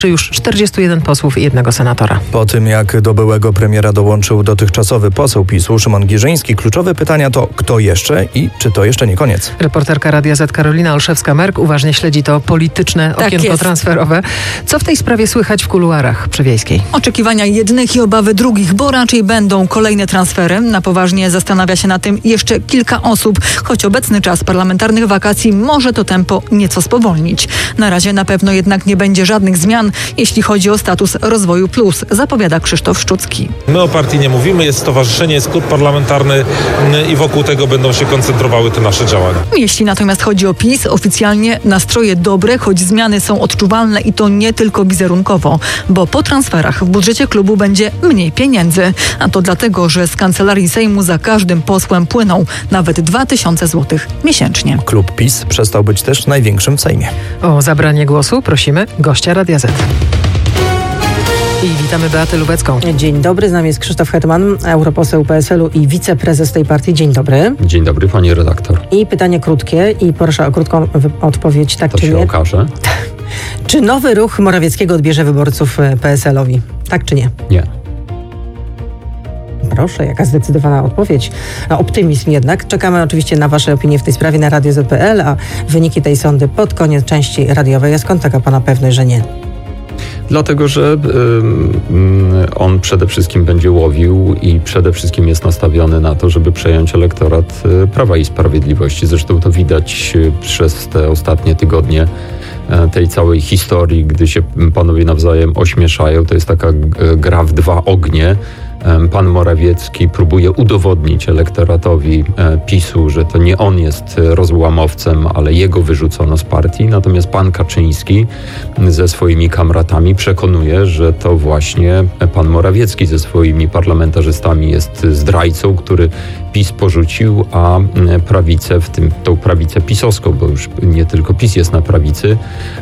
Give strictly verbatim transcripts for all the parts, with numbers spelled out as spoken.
czy już czterdziestu jeden posłów i jednego senatora. Po tym, jak do byłego premiera dołączył dotychczasowy poseł PiSu Szymon Giżyński, kluczowe pytania to kto jeszcze i czy to jeszcze nie koniec. Reporterka Radia Z Karolina Olszewska-Merk uważnie śledzi to polityczne tak okienko jest. transferowe. Co w tej sprawie słychać w kuluarach przy Wiejskiej? Oczekiwania jednych i obawy drugich, bo raczej będą kolejne transfery. Na poważnie zastanawia się na tym jeszcze kilka osób, choć obecny czas parlamentarnych wakacji może to tempo nieco spowolnić. Na razie na pewno jednak nie będzie żadnych zmian, jeśli chodzi o status Rozwoju Plus, zapowiada Krzysztof Szczucki. My o partii nie mówimy, jest stowarzyszenie, jest klub parlamentarny i wokół tego będą się koncentrowały te nasze działania. Jeśli natomiast chodzi o PiS, oficjalnie nastroje dobre, choć zmiany są odczuwalne i to nie tylko wizerunkowo, bo po transferach w budżecie klubu będzie mniej pieniędzy, a to dlatego, że z Kancelarii Sejmu za każdym posłem płyną nawet dwa tysiące złotych miesięcznie. Klub PiS przestał być też największym w Sejmie. O zabranie głosu prosimy gościa Radia Z. I witamy Beatę Lubecką. Dzień dobry, z nami jest Krzysztof Hetman, europoseł P S L u i wiceprezes tej partii. Dzień dobry. Dzień dobry, pani redaktor. I pytanie krótkie i proszę o krótką odpowiedź, tak to czy się nie. okaże. Czy nowy ruch Morawieckiego odbierze wyborców P S L owi? Tak czy nie? Nie. Proszę, jaka zdecydowana odpowiedź. No, optymizm jednak. Czekamy oczywiście na wasze opinie w tej sprawie na radio zet pe el, a wyniki tej sądy pod koniec części radiowej. A skąd taka pana pewność, że nie? Dlatego, że y, on przede wszystkim będzie łowił i przede wszystkim jest nastawiony na to, żeby przejąć elektorat y, Prawa i Sprawiedliwości. Zresztą to widać y, przez te ostatnie tygodnie y, tej całej historii, gdy się panowie nawzajem ośmieszają. To jest taka y, gra w dwa ognie. Pan Morawiecki próbuje udowodnić elektoratowi PiSu, że to nie on jest rozłamowcem, ale jego wyrzucono z partii. Natomiast pan Kaczyński ze swoimi kamratami przekonuje, że to właśnie pan Morawiecki ze swoimi parlamentarzystami jest zdrajcą, który PiS porzucił, a prawicę, w tym tą prawicę pisowską, bo już nie tylko PiS jest na prawicy,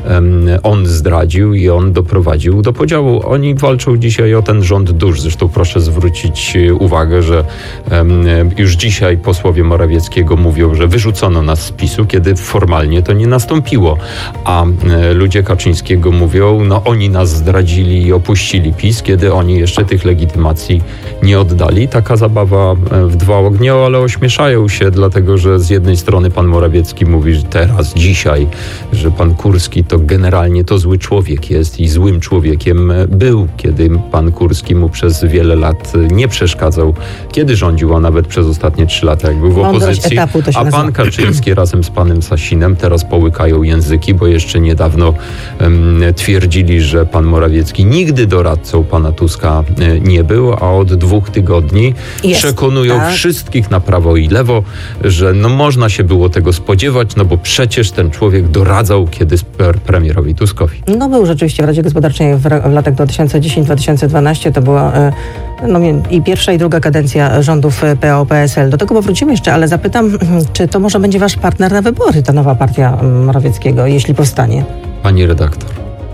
on zdradził i on doprowadził do podziału. Oni walczą dzisiaj o ten rząd dusz. Zresztą proszę zwrócić uwagę, że um, już dzisiaj posłowie Morawieckiego mówią, że wyrzucono nas z PiSu, kiedy formalnie to nie nastąpiło. A um, ludzie Kaczyńskiego mówią, no oni nas zdradzili i opuścili PiS, kiedy oni jeszcze tych legitymacji nie oddali. Taka zabawa w dwa ognie, ale ośmieszają się, dlatego że z jednej strony pan Morawiecki mówi, że teraz, dzisiaj, że pan Kurski to generalnie to zły człowiek jest i złym człowiekiem był, kiedy pan Kurski mu przez wiele lat nie przeszkadzał, kiedy rządził, a nawet przez ostatnie trzy lata, jak był w opozycji. Etapu to się a nazywa. pan Kaczyński razem z panem Sasinem teraz połykają języki, bo jeszcze niedawno um, twierdzili, że pan Morawiecki nigdy doradcą pana Tuska e, nie był, a od dwóch tygodni jest, przekonują tak? wszystkich na prawo i lewo, że no można się było tego spodziewać, no bo przecież ten człowiek doradzał kiedyś premierowi Tuskowi. No był rzeczywiście w Radzie Gospodarczej w, w latach dwa tysiące dziesiąty do dwa tysiące dwunastego. To była e, no, i pierwsza i druga kadencja rządów P O P S L. Do tego powrócimy jeszcze, ale zapytam, czy to może będzie wasz partner na wybory, ta nowa partia Morawieckiego, jeśli powstanie? Pani redaktor,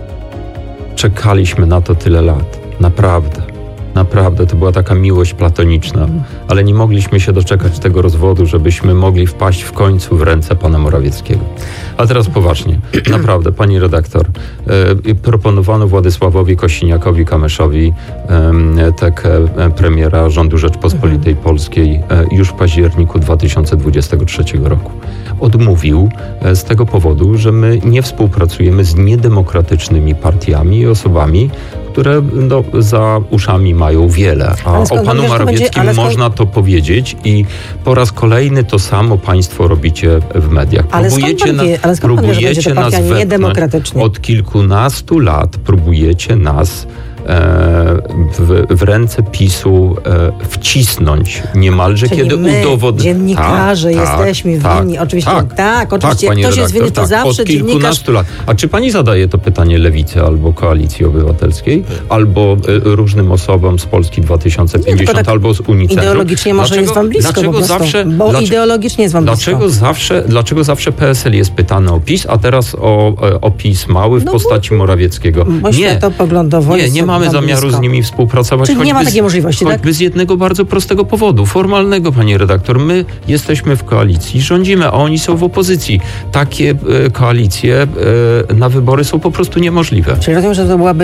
czekaliśmy na to tyle lat. Naprawdę. Naprawdę, to była taka miłość platoniczna, ale nie mogliśmy się doczekać tego rozwodu, żebyśmy mogli wpaść w końcu w ręce pana Morawieckiego. A teraz poważnie, naprawdę, pani redaktor, e, proponowano Władysławowi Kosiniakowi-Kamyszowi e, tekę premiera rządu Rzeczpospolitej mhm. Polskiej e, już w październiku dwa tysiące dwudziestego trzeciego roku. Odmówił e, z tego powodu, że my nie współpracujemy z niedemokratycznymi partiami i osobami, które no, za uszami mają wiele. A o panu Morawieckim będzie, można skąd... to powiedzieć i po raz kolejny to samo państwo robicie w mediach. Ale próbujecie skąd pan wie, ale skąd pan wie, że będzie to partia niedemokratyczna? Od kilkunastu lat próbujecie nas W, w ręce PiSu e, wcisnąć niemalże, Czyli kiedy my, udowodni... dziennikarze, tak, jesteśmy tak, winni. Oczywiście, tak, tak, oczywiście tak, ktoś jest winny, to tak, zawsze od kilkunastu dziennikarz... lat. A czy pani zadaje to pytanie Lewicy albo Koalicji Obywatelskiej, albo y, różnym osobom z Polski dwa tysiące pięćdziesiąt, tak albo z Unicentrum? Ideologicznie może dlaczego, jest wam blisko dlaczego po prostu, zawsze, bo dlaczego, ideologicznie jest wam dlaczego blisko. Zawsze, dlaczego zawsze P S L jest pytany o PiS, a teraz o, o PiS mały w no postaci bo, Morawieckiego? Bo nie, światopoglądowo nie, nie mamy zamiaru blisko. z nimi współpracować. Czyli nie ma takiej możliwości, choćby tak? z jednego bardzo prostego powodu, formalnego, pani redaktor. My jesteśmy w koalicji, rządzimy, a oni są w opozycji. Takie e, koalicje e, na wybory są po prostu niemożliwe. Czyli rozumiem, że to byłaby